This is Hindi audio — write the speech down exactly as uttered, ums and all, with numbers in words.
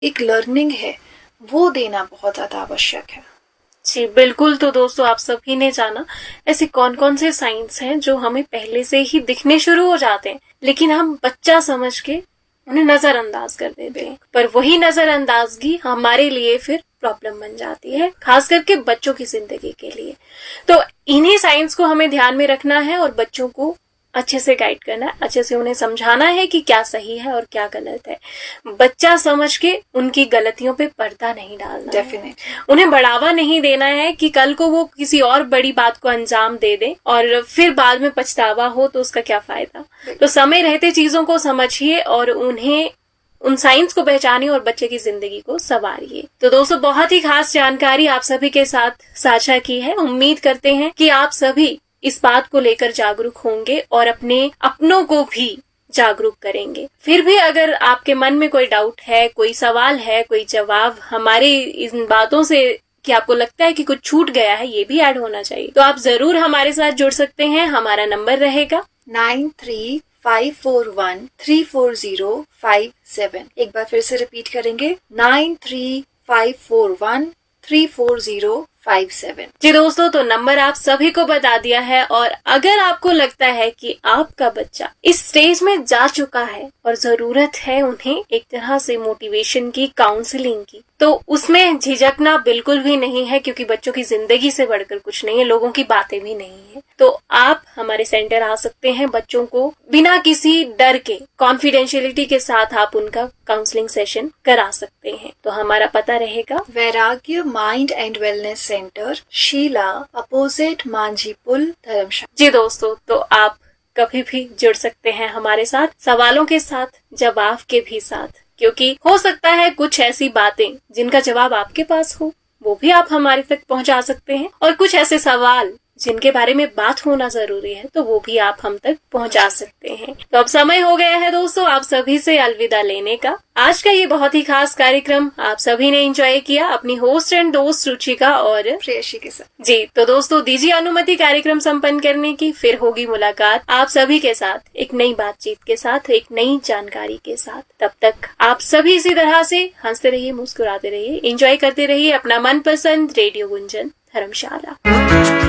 एक लर्निंग है वो देना बहुत ज्यादा आवश्यक है। जी बिल्कुल। तो दोस्तों आप सभी ने जाना ऐसे कौन कौन से साइंस हैं जो हमें पहले से ही दिखने शुरू हो जाते हैं, लेकिन हम बच्चा समझ के उन्हें नजरअंदाज कर देते हैं, पर वही नजरअंदाजगी हमारे लिए फिर प्रॉब्लम बन जाती है, खास करके बच्चों की जिंदगी के लिए। तो इन्हीं साइंस को हमें ध्यान में रखना है और बच्चों को अच्छे से गाइड करना है, अच्छे से उन्हें समझाना है कि क्या सही है और क्या गलत है। बच्चा समझ के उनकी गलतियों पे पर्दा नहीं डालना है, उन्हें बढ़ावा नहीं देना है कि कल को वो किसी और बड़ी बात को अंजाम दे दे और फिर बाद में पछतावा हो तो उसका क्या फायदा। तो समय रहते चीजों को समझिए और उन्हें उन साइंस को पहचानिए और बच्चे की जिंदगी को संवारिए। तो दोस्तों बहुत ही खास जानकारी आप सभी के साथ साझा की है। उम्मीद करते हैं कि आप सभी इस बात को लेकर जागरूक होंगे और अपने अपनों को भी जागरूक करेंगे। फिर भी अगर आपके मन में कोई डाउट है, कोई सवाल है, कोई जवाब हमारे इन बातों से कि आपको लगता है कि कुछ छूट गया है, ये भी ऐड होना चाहिए, तो आप जरूर हमारे साथ जुड़ सकते हैं। हमारा नंबर रहेगा nine three five four one three four zero five seven. एक बार फिर से रिपीट करेंगे, nine three five four one three four zero five seven. जी दोस्तों, तो नंबर आप सभी को बता दिया है और अगर आपको लगता है कि आपका बच्चा इस स्टेज में जा चुका है और जरूरत है उन्हें एक तरह से मोटिवेशन की, काउंसलिंग की, तो उसमें झिझकना बिल्कुल भी नहीं है, क्योंकि बच्चों की जिंदगी से बढ़कर कुछ नहीं है, लोगों की बातें भी नहीं है। तो आप हमारे सेंटर आ सकते हैं, बच्चों को बिना किसी डर के कॉन्फिडेंशियलिटी के साथ आप उनका काउंसलिंग सेशन करा सकते हैं। तो हमारा पता रहेगा वैराग्य mind and wellness centre, Sheila, opposite Manjhi पुल, धर्मशाला। जी दोस्तों, तो आप कभी भी जुड़ सकते हैं हमारे साथ, सवालों के साथ, जवाब के भी साथ, क्योंकि हो सकता है कुछ ऐसी बातें जिनका जवाब आपके पास हो वो भी आप हमारे तक पहुंचा सकते हैं, और कुछ ऐसे सवाल जिनके बारे में बात होना जरूरी है तो वो भी आप हम तक पहुंचा सकते हैं। तो अब समय हो गया है दोस्तों आप सभी से अलविदा लेने का। आज का ये बहुत ही खास कार्यक्रम आप सभी ने एंजॉय किया अपनी होस्ट एंड दोस्त रुचिका और प्रेयसी के साथ। जी, तो दोस्तों दीजिए अनुमति कार्यक्रम संपन्न करने की। फिर होगी मुलाकात आप सभी के साथ एक नई बातचीत के साथ, एक नई जानकारी के साथ। तब तक आप सभी इसी तरह से हंसते रहिए, मुस्कुराते रहिए, एंजॉय करते रहिए अपना मनपसंद रेडियो गुंजन धर्मशाला।